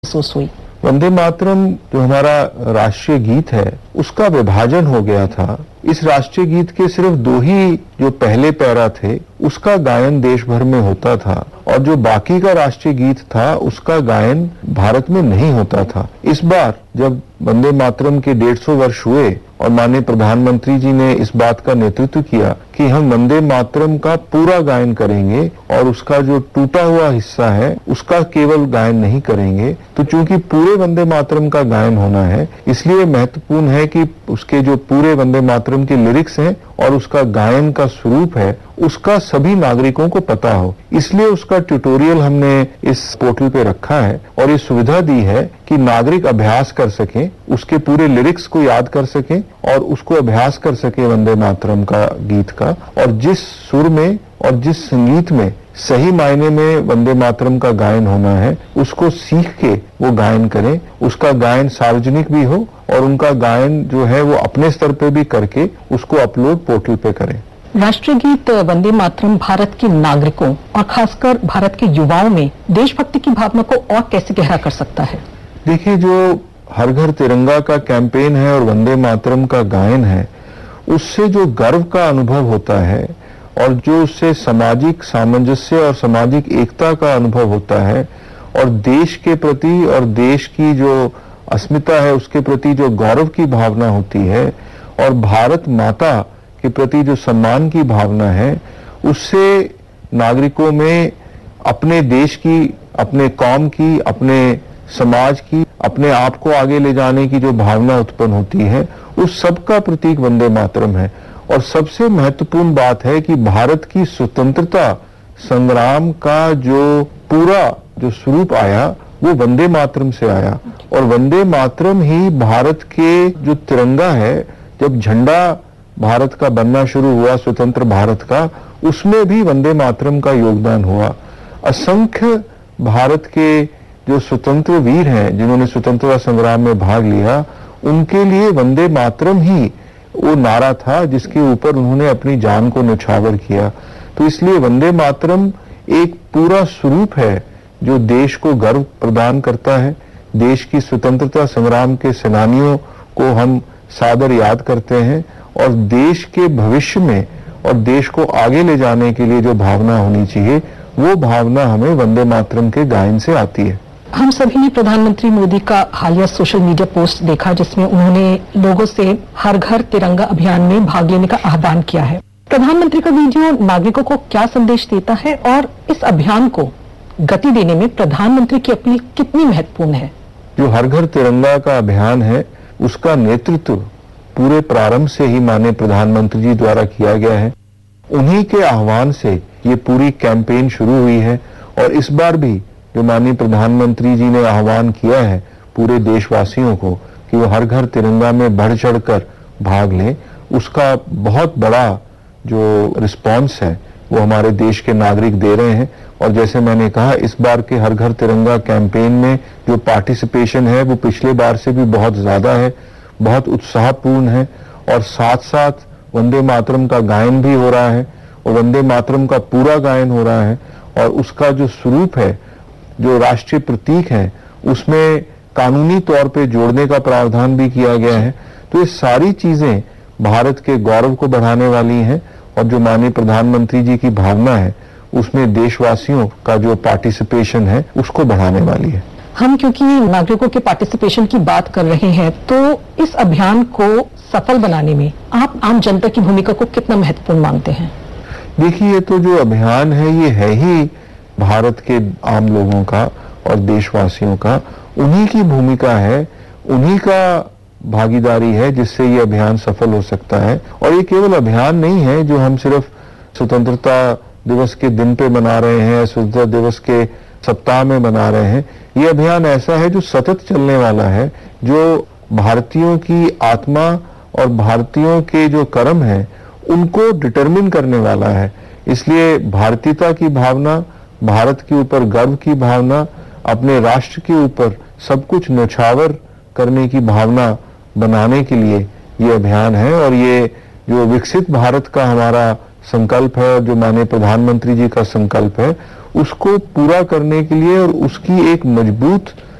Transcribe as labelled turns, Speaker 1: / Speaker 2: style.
Speaker 1: महसूस हुई?
Speaker 2: वंदे मातरम जो हमारा राष्ट्रीय गीत है उसका विभाजन हो गया था। इस राष्ट्रीय गीत के सिर्फ दो ही जो पहले पैरा थे उसका गायन देश भर में होता था और जो बाकी का राष्ट्रीय गीत था उसका गायन भारत में नहीं होता था। इस बार जब वंदे मातरम के 150 वर्ष हुए और माननीय प्रधानमंत्री जी ने इस बात का नेतृत्व किया कि हम वंदे मातरम का पूरा गायन करेंगे और उसका जो टूटा हुआ हिस्सा है उसका केवल गायन नहीं करेंगे, तो चूंकि पूरे वंदे मातरम का गायन होना है इसलिए महत्वपूर्ण है कि उसके जो पूरे वंदे मातरम के लिरिक्स हैं और उसका गायन का स्वरूप है उसका सभी नागरिकों को पता हो। इसलिए उसका ट्यूटोरियल हमने इस पोर्टल पे रखा है और ये सुविधा दी है कि नागरिक अभ्यास कर सकें, उसके पूरे लिरिक्स को याद कर सकें और उसको अभ्यास कर सके वंदे मातरम का गीत का, और जिस सुर में और जिस संगीत में सही मायने में वंदे मातरम का गायन होना है उसको सीख के वो गायन करें। उसका गायन सार्वजनिक भी हो और उनका गायन जो है वो अपने स्तर पे भी करके उसको अपलोड पोर्टल पे करें।
Speaker 1: राष्ट्रीय गीत वंदे मातरम भारत के नागरिकों और खासकर भारत के युवाओं में देशभक्ति की भावना को और कैसे गहरा कर सकता है?
Speaker 2: देखिए, जो हर घर तिरंगा का कैंपेन है और वंदे मातरम का गायन है उससे जो गर्व का अनुभव होता है और जो उससे सामाजिक सामंजस्य और सामाजिक एकता का अनुभव होता है और देश के प्रति और देश की जो अस्मिता है उसके प्रति जो गौरव की भावना होती है और भारत माता के प्रति जो सम्मान की भावना है उससे नागरिकों में अपने देश की, अपने कौम की, अपने समाज की, अपने आप को आगे ले जाने की जो भावना उत्पन्न होती है उस सब का प्रतीक वंदे मातरम है। और सबसे महत्वपूर्ण बात है कि भारत की स्वतंत्रता संग्राम का जो पूरा जो स्वरूप आया वो वंदे मातरम से आया और वंदे मातरम ही भारत के जो तिरंगा है, जब झंडा भारत का बनना शुरू हुआ स्वतंत्र भारत का, उसमें भी वंदे मातरम का योगदान हुआ। असंख्य भारत के जो स्वतंत्र वीर हैं जिन्होंने स्वतंत्रता संग्राम में भाग लिया उनके लिए वंदे मातरम ही वो नारा था जिसके ऊपर उन्होंने अपनी जान को न्यौछावर किया। तो इसलिए वंदे मातरम एक पूरा स्वरूप है जो देश को गर्व प्रदान करता है। देश की स्वतंत्रता संग्राम के सेनानियों को हम सादर याद करते हैं और देश के भविष्य में और देश को आगे ले जाने के लिए जो भावना होनी चाहिए वो भावना हमें वंदे मातरम के गायन से आती है।
Speaker 1: हम सभी ने प्रधानमंत्री मोदी का हालिया सोशल मीडिया पोस्ट देखा जिसमें उन्होंने लोगों से हर घर तिरंगा अभियान में भाग लेने का आह्वान किया है। प्रधानमंत्री का वीडियो नागरिकों को क्या संदेश देता है और इस अभियान को गति देने में प्रधानमंत्री की अपील कितनी महत्वपूर्ण है?
Speaker 2: जो हर घर तिरंगा का अभियान है उसका नेतृत्व पूरे प्रारंभ से ही माननीय प्रधानमंत्री जी द्वारा किया गया है। उन्हीं के आह्वान से ये पूरी कैंपेन शुरू हुई है और इस बार भी जो माननीय प्रधानमंत्री जी ने आह्वान किया है पूरे देशवासियों को कि वो हर घर तिरंगा में बढ़ चढ़कर भाग लें, उसका बहुत बड़ा जो रिस्पांस है वो हमारे देश के नागरिक दे रहे हैं। और जैसे मैंने कहा इस बार के हर घर तिरंगा कैंपेन में जो पार्टिसिपेशन है वो पिछले बार से भी बहुत ज्यादा है, बहुत उत्साहपूर्ण है और साथ साथ वंदे मातरम का गायन भी हो रहा है और वंदे मातरम का पूरा गायन हो रहा है और उसका जो स्वरूप है, जो राष्ट्रीय प्रतीक है, उसमें कानूनी तौर पे जोड़ने का प्रावधान भी किया गया है। तो ये सारी चीजें भारत के गौरव को बढ़ाने वाली हैं और जो माननीय प्रधानमंत्री जी की भावना है उसमें देशवासियों का जो पार्टिसिपेशन है उसको बढ़ाने वाली है।
Speaker 1: हम क्योंकि नागरिकों के पार्टिसिपेशन की बात कर रहे हैं तो इस अभियान को सफल बनाने में आप आम जनता की भूमिका को कितना महत्वपूर्ण मानते हैं?
Speaker 2: देखिए, ये तो जो अभियान है ये है ही भारत के आम लोगों का और देशवासियों का, उन्हीं की भूमिका है, उन्हीं का भागीदारी है जिससे ये अभियान सफल हो सकता है। और ये केवल अभियान नहीं है जो हम सिर्फ स्वतंत्रता दिवस के दिन पे मना रहे हैं, स्वतंत्रता दिवस के सप्ताह में मना रहे हैं। ये अभियान ऐसा है जो सतत चलने वाला है, जो भारतीयों की आत्मा और भारतीयों के जो कर्म है उनको डिटरमिन करने वाला है। इसलिए भारतीयता की भावना, भारत के ऊपर गर्व की भावना, अपने राष्ट्र के ऊपर सब कुछ न्यौछावर करने की भावना बनाने के लिए ये अभियान है। और ये जो विकसित भारत का हमारा संकल्प है और जो माननीय प्रधानमंत्री जी का संकल्प है उसको पूरा करने के लिए और उसकी एक मजबूत